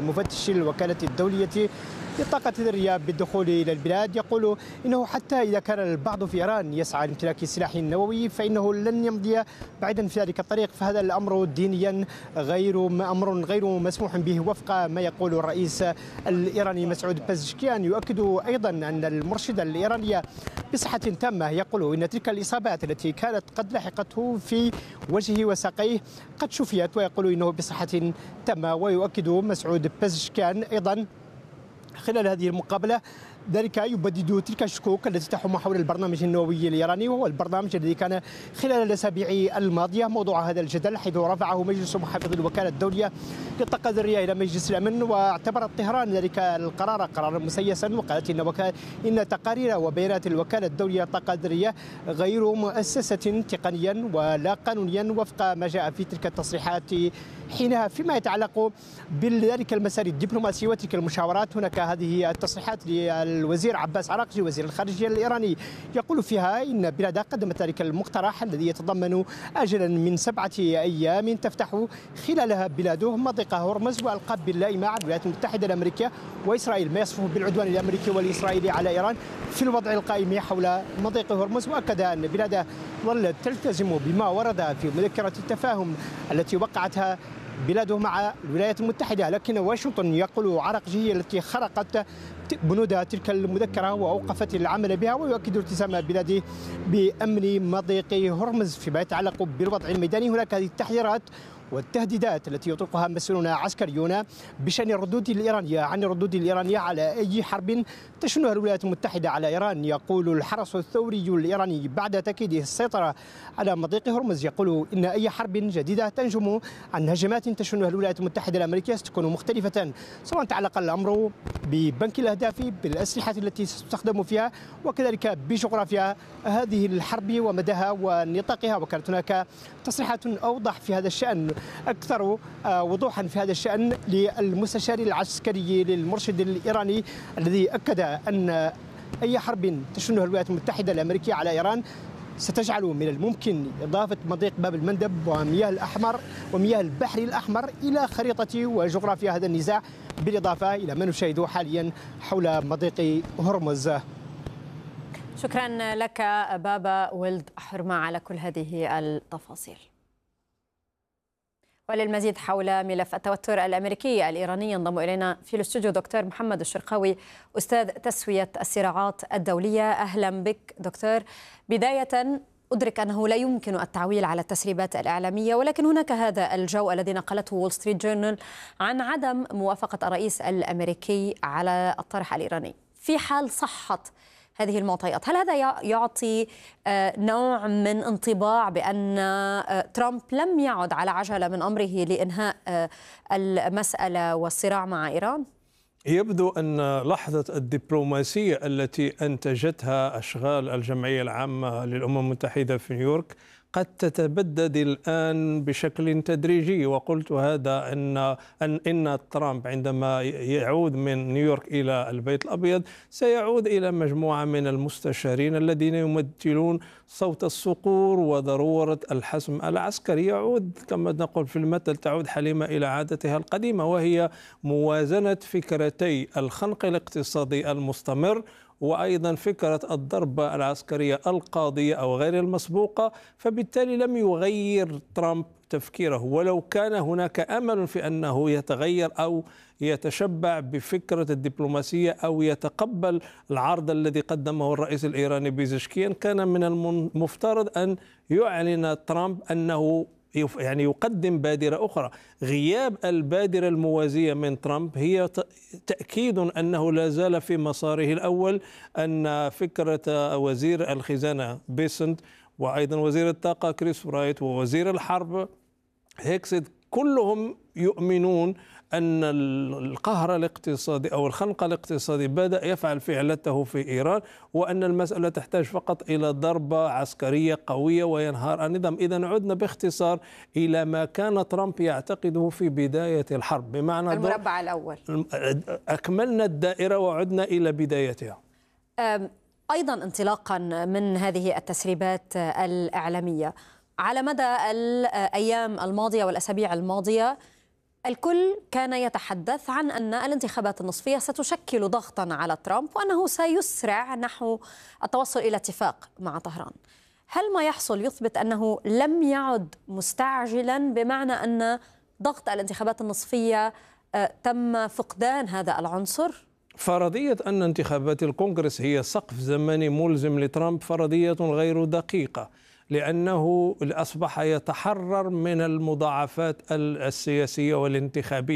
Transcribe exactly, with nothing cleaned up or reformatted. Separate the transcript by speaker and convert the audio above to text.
Speaker 1: المفتش الوكالة الدولية للطاقة الذرية بالدخول إلى البلاد، يقول إنه حتى إذا كان البعض في إيران يسعى لامتلاك سلاح نووي فإنه لن يمضي بعيدا في ذلك الطريق، فهذا الأمر دينيا غير أمر غير مسموح به وفق ما يقول الرئيس الإيراني مسعود بزشكيان. يؤكد أيضا أن المرشد الإيراني بصحة تامة يقول إن تلك الإصابات التي كانت قد لحقته في وجهه وساقيه قد شفيت، ويقول إنه بصحة تامة. ويؤكد مسعود بزشكيان أيضا خلال هذه المقابلة ذلك يبدد تلك الشكوك التي تحوم حول البرنامج النووي الإيراني، وهو البرنامج الذي كان خلال الأسابيع الماضية موضوع هذا الجدل، حيث رفعه مجلس محافظ الوكالة الدولية للطاقة الذرية إلى مجلس الأمن، واعتبرت طهران ذلك القرار قرارا مسيسا، وقالت إن وكالة إن تقارير وبيانات الوكالة الدولية للطاقة الذرية غير مؤسسة تقنيا ولا قانونيا وفق ما جاء في تلك التصريحات حينها. فيما يتعلق بذلك المسار الدبلوماسي وتلك المشاورات، هناك هذه التصريحات للوزير عباس عراقجي وزير الخارجية الإيراني، يقول فيها إن بلاده قدمت ذلك المقترح الذي يتضمن أجلا من سبعة أيام تفتح خلالها بلاده مضيق هرمز، وألقى باللائمة على الولايات المتحدة الأمريكية وإسرائيل ما يصفه بالعدوان الأمريكي والإسرائيلي على إيران في الوضع القائم حول مضيق هرمز. وأكد أن بلاده ظلت تلتزم بما ورد في مذكرة التفاهم التي وقعتها بلاده مع الولايات المتحدة، لكن واشنطن يقول عراقجي التي خرقت بنود تلك المذكرة وأوقفت العمل بها، ويؤكد التزام بلاده بأمن مضيق هرمز. فيما يتعلق بالوضع الميداني، هناك هذه التحذيرات والتهديدات التي يطلقها مسؤولون عسكريون بشأن الردود الإيرانية عن الردود الإيرانية على أي حرب تشنها الولايات المتحدة على إيران. يقول الحرس الثوري الإيراني بعد تأكيده السيطرة على مضيق هرمز، يقول إن أي حرب جديدة تنجم عن هجمات تشنها الولايات المتحدة الأمريكية ستكون مختلفة، سواء تعلق الأمر ببنك الأهداف، بالأسلحة التي ستستخدم فيها، وكذلك بجغرافيا هذه الحرب ومداها ونطاقها. وكانت هناك تصريحات أوضح في هذا الشأن، أكثر وضوحا في هذا الشأن للمستشار العسكري للمرشد الإيراني، الذي أكد أن أي حرب تشنها الولايات المتحدة الأمريكية على إيران ستجعل من الممكن إضافة مضيق باب المندب ومياه الأحمر ومياه البحر الأحمر إلى خريطة وجغرافيا هذا النزاع، بالإضافة إلى ما نشاهده حاليا حول مضيق هرمز.
Speaker 2: شكرا لك بابا ولد حرمة على كل هذه التفاصيل. وللمزيد حول ملف التوتر الأمريكي الإيراني ينضم إلينا في الاستوديو دكتور محمد الشرقاوي أستاذ تسوية الصراعات الدولية. أهلا بك دكتور. بداية أدرك أنه لا يمكن التعويل على التسريبات الإعلامية، ولكن هناك هذا الجو الذي نقلته وول ستريت جورنال عن عدم موافقة الرئيس الأمريكي على الطرح الإيراني. في حال صحت هذه المعطيات، هل هذا يعطي نوع من انطباع بأن ترامب لم يعد على عجلة من أمره لإنهاء المسألة والصراع مع إيران؟
Speaker 3: يبدو أن لحظة الدبلوماسية التي أنتجتها أشغال الجمعية العامة للأمم المتحدة في نيويورك قد تتبدد الآن بشكل تدريجي، وقلت هذا أن أن إن ترامب عندما يعود من نيويورك إلى البيت الأبيض سيعود إلى مجموعة من المستشارين الذين يمثلون صوت الصقور وضرورة الحسم العسكري. يعود كما نقول في المثل تعود حليمة إلى عادتها القديمة، وهي موازنة فكرتي الخنق الاقتصادي المستمر وأيضا فكرة الضربة العسكرية القاضية أو غير المسبوقة. فبالتالي لم يغير ترامب تفكيره، ولو كان هناك أمل في أنه يتغير أو يتشبع بفكرة الدبلوماسية أو يتقبل العرض الذي قدمه الرئيس الإيراني بيزشكيان، كان من المفترض أن يعلن ترامب أنه يعني يقدم بادرة أخرى. غياب البادرة الموازية من ترامب هي تأكيد أنه لا زال في مساره الأول، أن فكرة وزير الخزانة بيسنت وأيضا وزير الطاقة كريس برايت ووزير الحرب هيكسيد كلهم يؤمنون أن القهر الاقتصادي أو الخنق الاقتصادي بدأ يفعل فعلته في إيران، وأن المسألة تحتاج فقط إلى ضربة عسكرية قوية وينهار النظام. إذن عدنا باختصار إلى ما كان ترامب يعتقده في بداية الحرب، بمعنى
Speaker 2: المربع الأول.
Speaker 3: أكملنا الدائرة وعدنا إلى بدايتها.
Speaker 2: أيضا انطلاقا من هذه التسريبات الإعلامية على مدى الأيام الماضية والأسابيع الماضية، الكل كان يتحدث عن أن الانتخابات النصفية ستشكل ضغطا على ترامب وأنه سيسرع نحو التوصل إلى اتفاق مع طهران. هل ما يحصل يثبت أنه لم يعد مستعجلا، بمعنى أن ضغط الانتخابات النصفية تم فقدان هذا العنصر؟
Speaker 3: فرضية أن انتخابات الكونغرس هي سقف زمني ملزم لترامب فرضية غير دقيقة، لأنه أصبح يتحرر من المضاعفات السياسية والانتخابية.